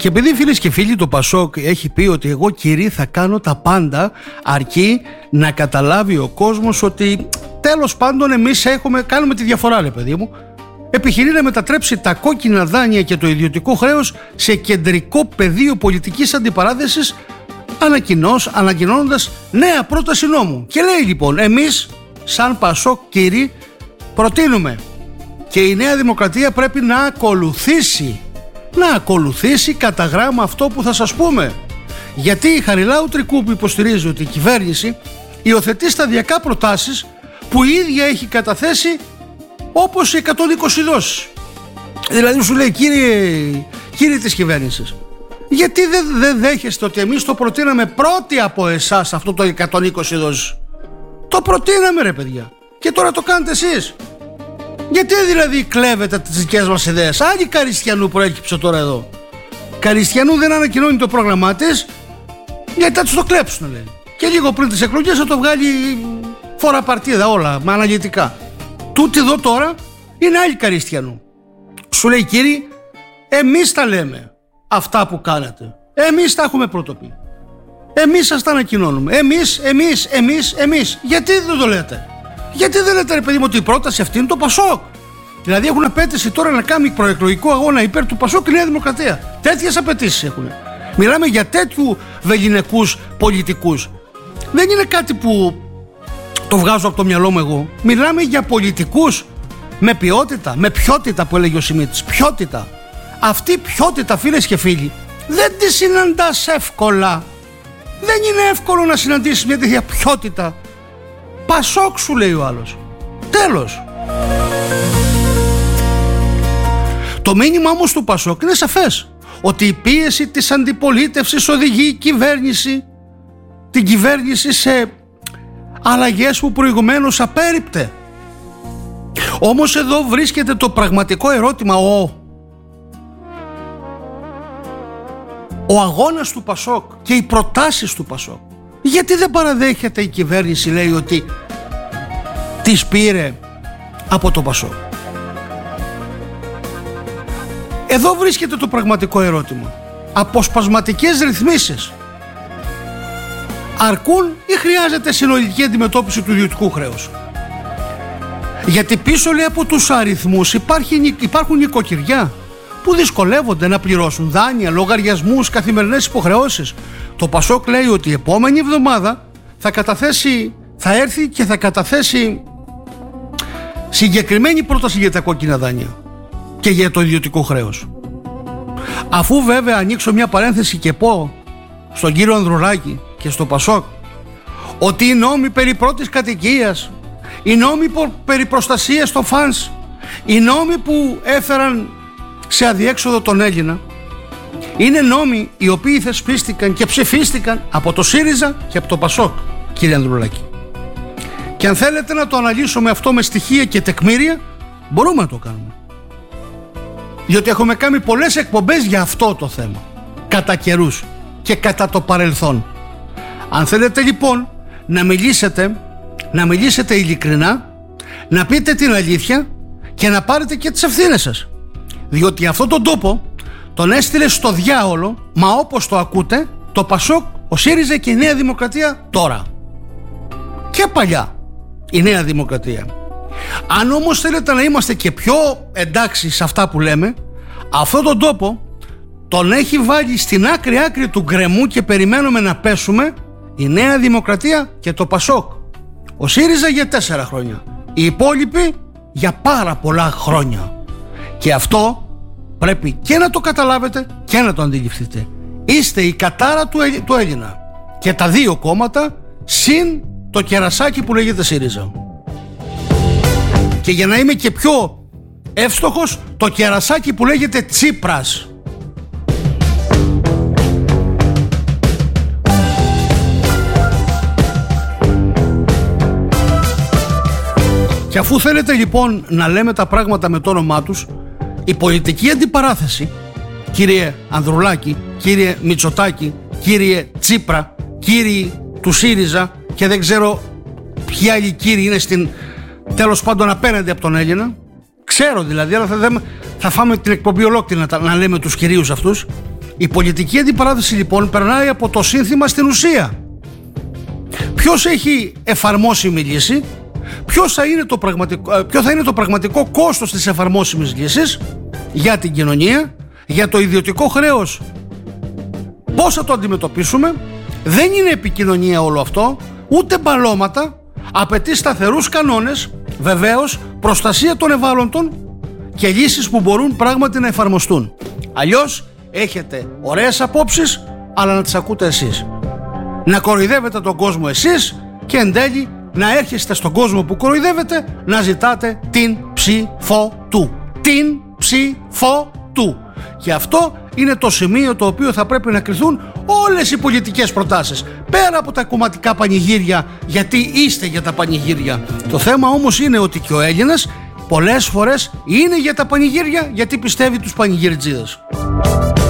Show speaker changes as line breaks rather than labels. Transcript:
Και επειδή, φίλες και φίλοι, το Πασόκ έχει πει ότι εγώ, κύριε, θα κάνω τα πάντα αρκεί να καταλάβει ο κόσμος ότι τέλος πάντων εμείς κάνουμε τη διαφορά, ρε παιδί μου. Επιχειρεί να μετατρέψει τα κόκκινα δάνεια και το ιδιωτικό χρέος σε κεντρικό πεδίο πολιτικής αντιπαράθεσης, ανακοινώνοντας νέα πρόταση νόμου. Και λέει λοιπόν, εμείς σαν Πασόκ, κύριοι, προτείνουμε και η Νέα Δημοκρατία πρέπει να ακολουθήσει κατά γράμμα αυτό που θα σας πούμε. Γιατί η Χαριλάου Τρικούπου υποστηρίζει ότι η κυβέρνηση υιοθετεί σταδιακά προτάσεις που η ίδια έχει καταθέσει, όπως οι 120 δόσεις. Δηλαδή σου λέει, κύριοι της κυβέρνησης, γιατί δεν δέχεστε ότι εμείς το προτείναμε πρώτοι από εσάς αυτό το 120 δόσεις? Το προτείναμε, ρε παιδιά, και τώρα το κάνετε εσείς. Γιατί δηλαδή κλέβετε τις δικές μας ιδέες? Άλλη Καριστιανού προέκυψε τώρα εδώ. Καριστιανού δεν ανακοινώνει το πρόγραμμά της, γιατί θα τους το κλέψουν, λέει. Και λίγο πριν τις εκλογές θα το βγάλει φορά παρτίδα όλα, με αναλυτικά. Τούτη εδώ τώρα είναι άλλη Καριστιανού. Σου λέει, κύριοι, εμείς τα λέμε αυτά που κάνετε. Εμείς τα έχουμε πρωτοπεί. Εμείς σας τα ανακοινώνουμε. Εμείς. Γιατί δεν το λέτε? Γιατί δεν λέτε, ρε παιδί μου, ότι η πρόταση αυτή είναι το Πασόκ? Δηλαδή έχουν απέτηση τώρα να κάνει προεκλογικό αγώνα υπέρ του Πασόκ και η Νέα Δημοκρατία. Τέτοιες απαιτήσεις έχουν. Μιλάμε για τέτοιου βεληνικούς πολιτικούς. Δεν είναι κάτι που το βγάζω από το μυαλό μου εγώ. Μιλάμε για πολιτικούς με ποιότητα, με ποιότητα που έλεγε ο Σιμίτης. Ποιότητα. Αυτή η ποιότητα, φίλες και φίλοι, δεν τη συναντάς εύκολα. Δεν είναι εύκολο να συναντήσεις μια τέτοια ποιότητα. Πασόκ, σου λέει ο άλλος. Τέλος. Το μήνυμα όμως του Πασόκ είναι σαφές. Ότι η πίεση της αντιπολίτευσης οδηγεί την κυβέρνηση σε αλλαγές που προηγουμένως απέρριπτε. Όμως εδώ βρίσκεται το πραγματικό ερώτημα, ο αγώνας του Πασόκ και οι προτάσεις του Πασόκ. Γιατί δεν παραδέχεται η κυβέρνηση, λέει, ότι τις πήρε από το Πασόκ? Εδώ βρίσκεται το πραγματικό ερώτημα. Αποσπασματικές ρυθμίσεις αρκούν ή χρειάζεται συνολική αντιμετώπιση του ιδιωτικού χρέους? Γιατί πίσω, λέει, από τους αριθμούς υπάρχουν νοικοκυριά που δυσκολεύονται να πληρώσουν δάνεια, λογαριασμούς, καθημερινές υποχρεώσεις. Το Πασόκ λέει ότι η επόμενη εβδομάδα θα έρθει και θα καταθέσει συγκεκριμένη πρόταση για τα κόκκινα δάνεια και για το ιδιωτικό χρέος. Αφού βέβαια ανοίξω μια παρένθεση και πω στον κύριο Ανδρουλάκη και στο Πασόκ ότι οι νόμοι περί πρώτης κατοικίας, οι νόμοι περί προστασίας των φανς, οι νόμοι που έφεραν σε αδιέξοδο τον Έλληνα, είναι νόμοι οι οποίοι θεσπίστηκαν και ψηφίστηκαν από το ΣΥΡΙΖΑ και από το Πασόκ, κύριε Ανδρουλάκη. Και αν θέλετε να το αναλύσουμε αυτό με στοιχεία και τεκμήρια, μπορούμε να το κάνουμε. Διότι έχουμε κάνει πολλές εκπομπές για αυτό το θέμα, κατά καιρούς και κατά το παρελθόν. Αν θέλετε λοιπόν να μιλήσετε ειλικρινά, να πείτε την αλήθεια και να πάρετε και τις ευθύνες σας. Διότι αυτόν τον τόπο τον έστειλε στο διάολο, μα όπως το ακούτε, το Πασόκ, ο ΣΥΡΙΖΑ και η Νέα Δημοκρατία τώρα. Και παλιά η Νέα Δημοκρατία. Αν όμως θέλετε να είμαστε και πιο εντάξει σε αυτά που λέμε, αυτόν τον τόπο τον έχει βάλει στην άκρη του γκρεμού και περιμένουμε να πέσουμε η Νέα Δημοκρατία και το Πασόκ. Ο ΣΥΡΙΖΑ για 4 χρόνια, οι υπόλοιποι για πάρα πολλά χρόνια. Και αυτό πρέπει και να το καταλάβετε και να το αντιληφθείτε. Είστε η κατάρα του Έλληνα και τα δύο κόμματα συν το κερασάκι που λέγεται ΣΥΡΙΖΑ. Και για να είμαι και πιο εύστοχος, το κερασάκι που λέγεται Τσίπρας. Και αφού θέλετε λοιπόν να λέμε τα πράγματα με το όνομά τους, η πολιτική αντιπαράθεση, κύριε Ανδρουλάκη, κύριε Μητσοτάκη, κύριε Τσίπρα, κύριοι του ΣΥΡΙΖΑ και δεν ξέρω ποιοι άλλοι κύριοι είναι τέλος πάντων απέναντι από τον Έλληνα, ξέρω δηλαδή, αλλά θα φάμε την εκπομπή ολόκληρη να λέμε τους κυρίους αυτούς. Η πολιτική αντιπαράθεση λοιπόν περνάει από το σύνθημα στην ουσία. Ποιος έχει εφαρμόσιμη λύση, ποιο θα είναι το πραγματικό κόστος της εφαρμόσιμης λύσης για την κοινωνία, για το ιδιωτικό χρέος, πώς θα το αντιμετωπίσουμε. Δεν είναι επικοινωνία όλο αυτό, ούτε μπαλώματα, απαιτεί σταθερούς κανόνες, βεβαίως προστασία των ευάλωτων και λύσεις που μπορούν πράγματι να εφαρμοστούν. Αλλιώς έχετε ωραίες απόψεις, αλλά να τις ακούτε εσείς. Να κοροϊδεύετε τον κόσμο εσείς και εν τέλει να έρχεστε στον κόσμο που κοροϊδεύετε να ζητάτε την ψήφο του. Την ψήφο του. Και αυτό είναι το σημείο το οποίο θα πρέπει να κριθούν όλες οι πολιτικές προτάσεις. Πέρα από τα κομματικά πανηγύρια, γιατί είστε για τα πανηγύρια. Το θέμα όμως είναι ότι και ο Έλληνας πολλές φορές είναι για τα πανηγύρια, γιατί πιστεύει τους πανηγυριτζίδες.